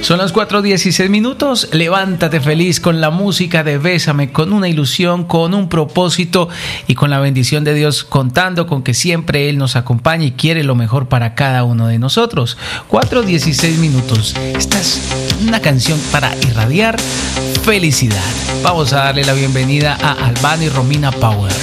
Son las 4:16. Levántate feliz con la música de Bésame, con una ilusión, con un propósito y con la bendición de Dios, contando con que siempre Él nos acompaña y quiere lo mejor para cada uno de nosotros. 4:16. Esta es una canción para irradiar felicidad. Vamos a darle la bienvenida a Albano y Romina Power.